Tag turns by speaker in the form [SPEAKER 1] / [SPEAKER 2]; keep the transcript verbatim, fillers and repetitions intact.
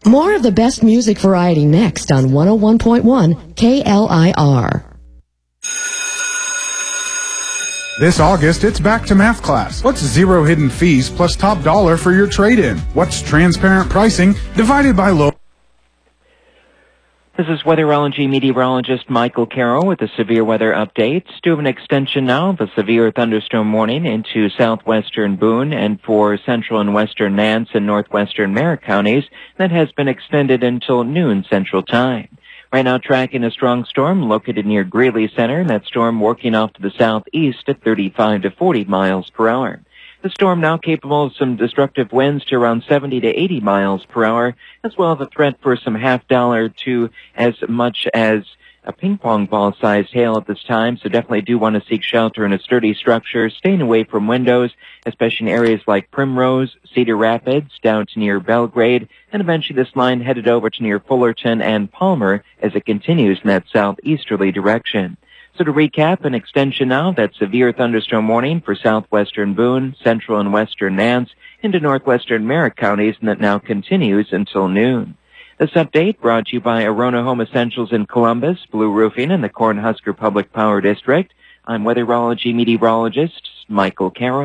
[SPEAKER 1] More of the best music variety next on one oh one point one K L I R.
[SPEAKER 2] This August, it's back to math class. What's zero hidden fees plus top dollar for your trade-in? What's transparent pricing divided by low...
[SPEAKER 3] This is weatherology meteorologist Michael Carroll with the severe weather updates. Do have an extension now of a severe thunderstorm warning into southwestern Boone and for central and western Nance and northwestern Merritt counties that has been extended until noon Central Time. Right now tracking a strong storm located near Greeley Center, and that storm working off to the southeast at thirty-five to forty miles per hour. The storm now capable of some destructive winds to around seventy to eighty miles per hour, as well as a threat for some half dollar to as much as a ping pong ball sized hail at this time. So definitely do want to seek shelter in a sturdy structure, staying away from windows, especially in areas like Primrose, Cedar Rapids, down to near Belgrade, and eventually this line headed over to near Fullerton and Palmer as it continues in that southeasterly direction. So to recap, an extension now of that severe thunderstorm warning for southwestern Boone, central and western Nance, into northwestern Merritt counties, and that now continues until noon. This update brought to you by Arona Home Essentials in Columbus, Blue Roofing, and the Cornhusker Public Power District. I'm weatherology meteorologist Michael Carroll.